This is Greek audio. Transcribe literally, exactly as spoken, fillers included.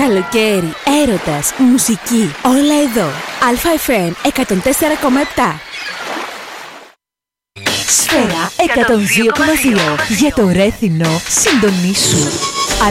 Καλοκαίρι, έρωτας, μουσική, όλα εδώ. Α-Φ Μ εκατόν τέσσερα κόμμα επτά. Σφαίρα εκατόν δύο κόμμα δύο. Για το Ρέθινο, συντονίσου.